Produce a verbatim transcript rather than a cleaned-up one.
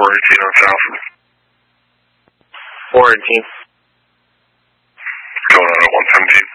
eighteen on South. four eighteen. Going on at one seventeen.